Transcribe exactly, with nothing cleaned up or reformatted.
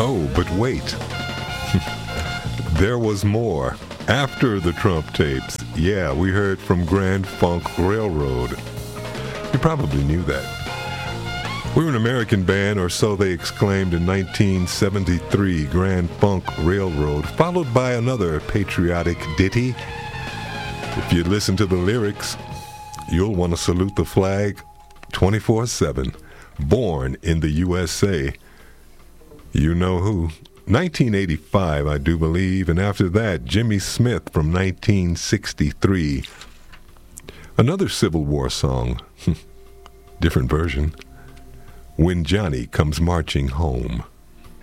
Oh, but wait. There was more. After the Trump tapes, yeah, we heard from Grand Funk Railroad. You probably knew that. We were an American band, or so they exclaimed in nineteen seventy-three, Grand Funk Railroad, followed by another patriotic ditty. If you listen to the lyrics, you'll want to salute the flag twenty-four seven. Born in the U S A. You know who. nineteen eighty-five, I do believe, and after that, Jimmy Smith from nineteen sixty-three. Another Civil War song. Different version. When Johnny Comes Marching Home.